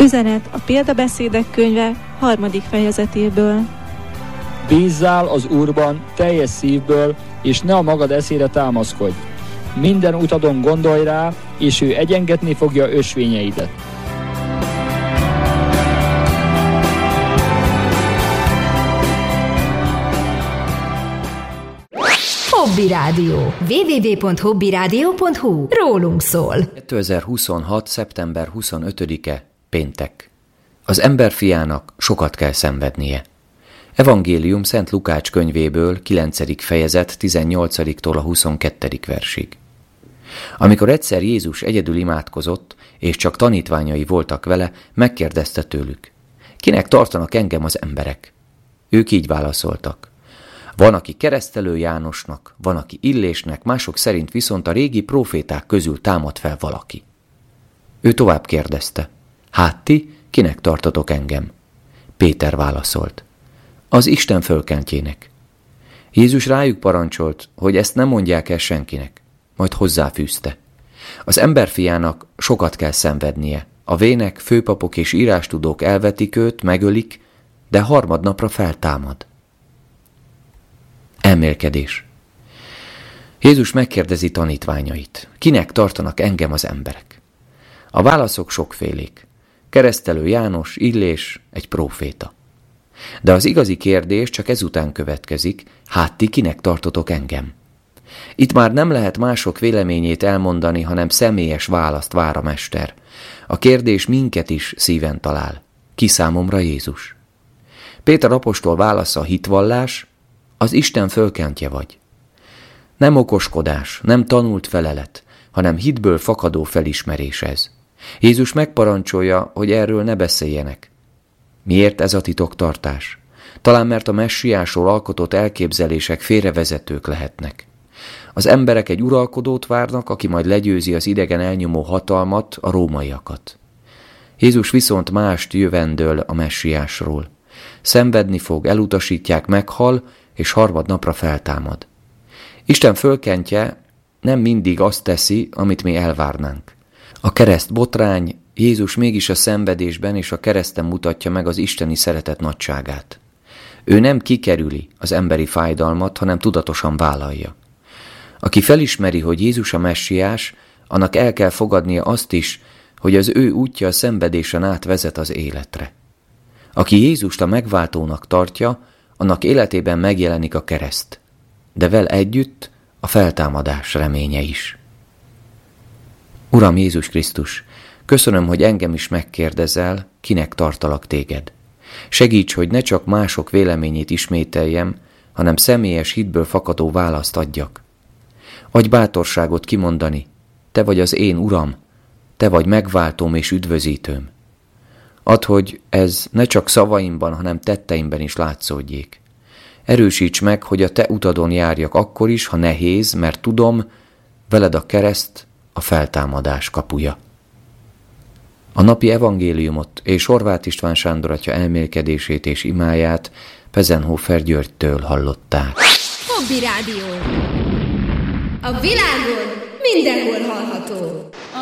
Üzenet a Példabeszédek könyve 3. fejezetéből. Bízzál az Úrban teljes szívből, és ne a magad eszére támaszkodj. Minden utadon gondolj rá, és ő egyengetni fogja ösvényeidet. Hobby Rádió. www.hobbyradio.hu. Rólunk szól. 2026. szeptember 25-e, péntek. Az emberfiának sokat kell szenvednie. Evangélium Szent Lukács könyvéből, 9. fejezet, 18-tól a 22. versig. Amikor egyszer Jézus egyedül imádkozott, és csak tanítványai voltak vele, megkérdezte tőlük: kinek tartanak engem az emberek? Ők így válaszoltak: van, aki Keresztelő Jánosnak, van, aki Illésnek, mások szerint viszont a régi próféták közül támad fel valaki. Ő tovább kérdezte: hát ti, kinek tartotok engem? Péter válaszolt: az Isten fölkentjének. Jézus rájuk parancsolt, hogy ezt nem mondják el senkinek, majd hozzáfűzte: az emberfiának sokat kell szenvednie, a vének, főpapok és írástudók elvetik őt, megölik, de harmadnapra feltámad. Elmélkedés. Jézus megkérdezi tanítványait: kinek tartanak engem az emberek? A válaszok sokfélék. Keresztelő János, Illés, egy próféta. De az igazi kérdés csak ezután következik: hát ti kinek tartotok engem? Itt már nem lehet mások véleményét elmondani, hanem személyes választ vár a mester. A kérdés minket is szíven talál: ki számomra Jézus? Péter apostol válasza a hitvallás: az Isten fölkentje vagy. Nem okoskodás, nem tanult felelet, hanem hitből fakadó felismerés ez. Jézus megparancsolja, hogy erről ne beszéljenek. Miért ez a titoktartás? Talán mert a messiásról alkotott elképzelések félrevezetők lehetnek. Az emberek egy uralkodót várnak, aki majd legyőzi az idegen elnyomó hatalmat, a rómaiakat. Jézus viszont mást jövendöl a messiásról. Szenvedni fog, elutasítják, meghal, és harmadnapra feltámad. Isten fölkentje nem mindig azt teszi, amit mi elvárnánk. A kereszt botrány, Jézus mégis a szenvedésben és a kereszten mutatja meg az isteni szeretet nagyságát. Ő nem kikerüli az emberi fájdalmat, hanem tudatosan vállalja. Aki felismeri, hogy Jézus a messiás, annak el kell fogadnia azt is, hogy az ő útja a szenvedésen át vezet az életre. Aki Jézust a megváltónak tartja, annak életében megjelenik a kereszt, de vele együtt a feltámadás reménye is. Uram Jézus Krisztus, köszönöm, hogy engem is megkérdezel, kinek tartalak téged. Segíts, hogy ne csak mások véleményét ismételjem, hanem személyes hitből fakadó választ adjak. Adj bátorságot kimondani: te vagy az én Uram, te vagy megváltóm és üdvözítőm. Add, hogy ez ne csak szavaimban, hanem tetteimben is látszódjék. Erősíts meg, hogy a te utadon járjak akkor is, ha nehéz, mert tudom, veled a kereszt a feltámadás kapuja. A napi evangéliumot és Horváth István Sándor atya elmélkedését és imáját Pezenhofer Györgytől hallották. Hobby Rádió. A világon mindenhol hallható.